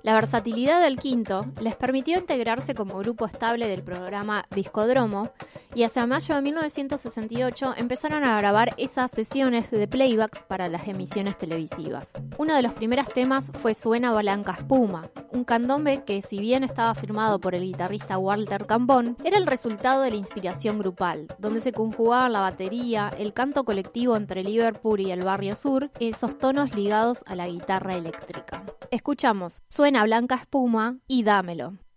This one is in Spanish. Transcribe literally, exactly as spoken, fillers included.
La versatilidad del quinto les permitió integrarse como grupo estable del programa Discodromo y hacia mayo de mil novecientos sesenta y ocho empezaron a grabar esas sesiones de playbacks para las emisiones televisivas. Uno de los primeros temas fue Suena Blanca Espuma, un candombe que, si bien estaba firmado por el guitarrista Walter Cambón, era el resultado de la inspiración grupal, donde se conjugaban la batería, el canto colectivo entre Liverpool y el Barrio Sur, esos tonos ligados a la guitarra eléctrica. Escuchamos Suena Blanca Espuma y Dámelo.